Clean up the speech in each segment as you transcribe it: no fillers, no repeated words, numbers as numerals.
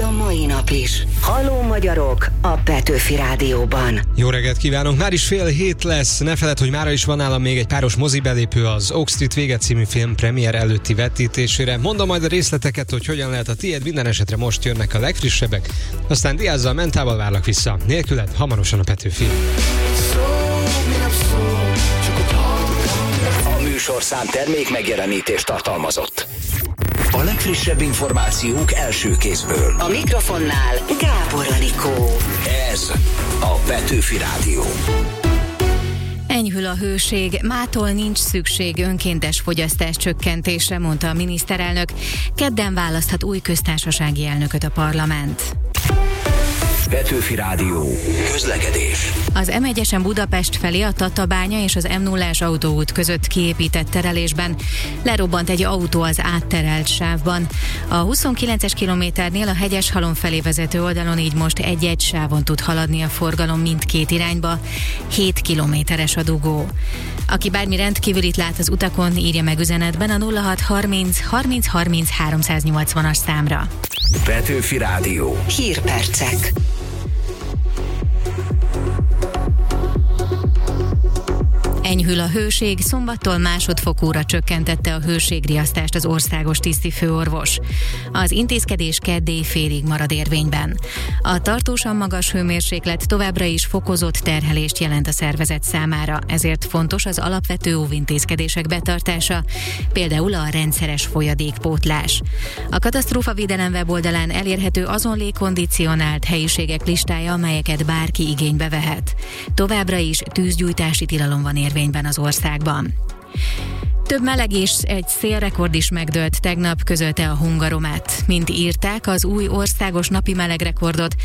a mai nap is. Halló magyarok a Petőfi Rádióban. Jó reggelt kívánunk, már is 6:30 lesz. Ne feledd, hogy mára is van nálam még egy páros mozibelépő az Oak Street vége című film premier előtti vetítésére. Mondom majd a részleteket, hogy hogyan lehet a tiéd, minden esetre most jönnek a legfrissebbek. Aztán Diázzal, Mentával várlak vissza. Nélküled hamarosan a Petőfi. A műsorszám termék megjelenítést tartalmazott. A legfrissebb információk első kézből. A mikrofonnál Gábor Anikó. Ez a Petőfi Rádió. Enyhül a hőség, mától nincs szükség önkéntes fogyasztás csökkentésre, mondta a miniszterelnök. Kedden választhat új köztársasági elnököt a parlament. Petőfi Rádió. Közlekedés. Az M1-esen Budapest felé a Tatabánya és az M0-as autóút között kiépített terelésben lerobbant egy autó az átterelt sávban. A 29-es kilométernél a Hegyeshalom felé vezető oldalon így most egy-egy sávon tud haladni a forgalom mindkét irányba. 7 kilométeres a dugó. Aki bármi rendkívülit lát az utakon, írja meg üzenetben a 0630 30 30 380-as számra. Petőfi Rádió. Hírpercek. Enyhül a hőség, szombattól másodfokúra csökkentette a hőségriasztást az országos tisztifőorvos. Az intézkedés kedd éjfélig marad érvényben. A tartósan magas hőmérséklet továbbra is fokozott terhelést jelent a szervezet számára, ezért fontos az alapvető óvintézkedések betartása, például a rendszeres folyadékpótlás. A katasztrófavédelem weboldalán elérhető azon légkondicionált helyiségek listája, amelyeket bárki igénybe vehet. Továbbra is tűzgyújtási tilalom van érvényben az országban. Több meleg és egy szélrekord is megdőlt tegnap, közölte a Hungaromat. Mint írták, az új országos napi melegrekordot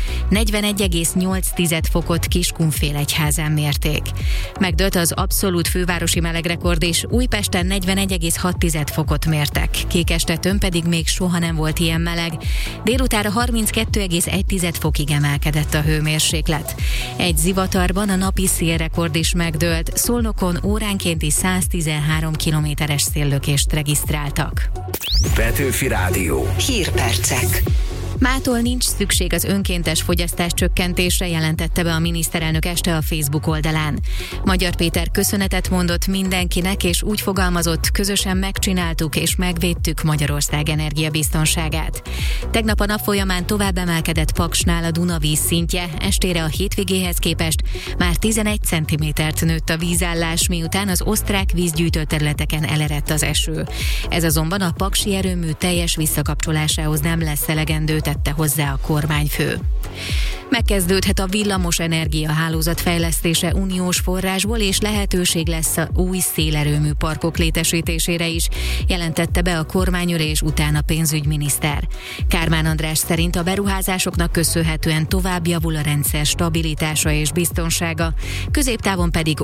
41,8 fokot Kiskunfélegyházán mérték. Megdőlt az abszolút fővárosi melegrekord, és Újpesten 41,6 fokot mértek. Kékestetőn pedig még soha nem volt ilyen meleg. Délutára 32,1 fokig emelkedett a hőmérséklet. Egy zivatarban a napi szélrekord is megdőlt, Szolnokon óránkénti 113 kilométeres széllökést regisztráltak. Petőfi Rádió. Hírpercek. Mától nincs szükség az önkéntes fogyasztás csökkentésre, jelentette be a miniszterelnök este a Facebook oldalán. Magyar Péter köszönetet mondott mindenkinek, és úgy fogalmazott, közösen megcsináltuk és megvédtük Magyarország energiabiztonságát. Tegnap a nap folyamán tovább emelkedett Paksnál a Duna vízszintje, estére a hétvégéhez képest már 11 cm-t nőtt a vízállás, miután az osztrák vízgyűjtő területeken elerett az eső. Ez azonban a paksi erőmű teljes visszakapcsolásához nem lesz elegendő, tette hozzá a kormányfő. Megkezdődhet a villamos energiahálózat fejlesztése uniós forrásból, és lehetőség lesz a új szélerőmű parkok létesítésére is, jelentette be a kormányülés után a pénzügyminiszter. Kármán András szerint a beruházásoknak köszönhetően tovább javul a rendszer stabilitása és biztonsága, középtávon pedig